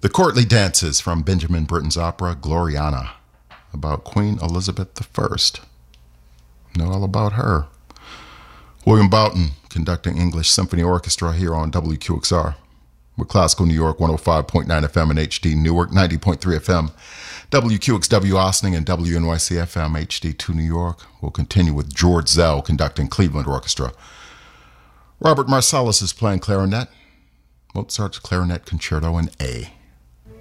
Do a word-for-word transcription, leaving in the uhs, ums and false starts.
The Courtly Dances from Benjamin Britten's opera Gloriana, about Queen Elizabeth the First. Know all about her. William Boughton conducting English Symphony Orchestra here on W Q X R. With Classical New York one oh five point nine F M and H D Newark ninety point three F M, W Q X W Austin and W N Y C F M H D two New York. We'll continue with George Zell conducting Cleveland Orchestra. Robert Marsalis is playing clarinet. Mozart's Clarinet Concerto in A.